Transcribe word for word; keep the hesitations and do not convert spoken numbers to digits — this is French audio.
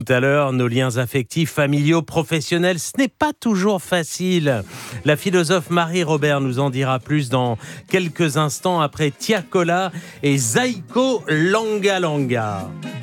Tout à l'heure, nos liens affectifs, familiaux, professionnels, ce n'est pas toujours facile. La philosophe Marie Robert nous en dira plus dans quelques instants après Tiakola et Zaiko Langa Langa.